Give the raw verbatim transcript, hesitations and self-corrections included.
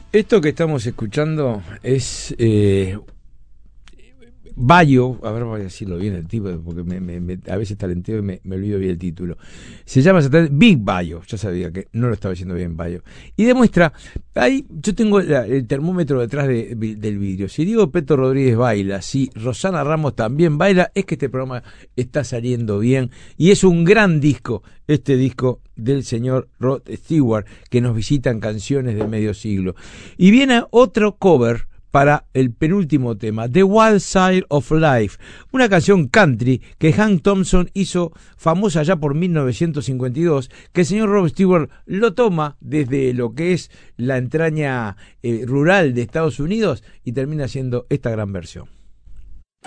Esto que estamos escuchando es eh, Bayo, a ver, voy a decirlo bien el tipo, porque me, me, me, a veces talenteo y me, me olvido bien el título. Se llama Big Bayo, yo sabía que no lo estaba diciendo bien Bayo. Y demuestra, ahí yo tengo la, el termómetro detrás de, del vidrio. Si Diego Peto Rodríguez baila, si Rosana Ramos también baila, es que este programa está saliendo bien. Y es un gran disco, este disco del señor Rod Stewart, que nos visita en Canciones de Medio Siglo. Y viene otro cover para el penúltimo tema, The Wild Side of Life, una canción country que Hank Thompson hizo famosa ya por mil novecientos cincuenta y dos, que el señor Rod Stewart lo toma desde lo que es la entraña eh, rural de Estados Unidos y termina siendo esta gran versión.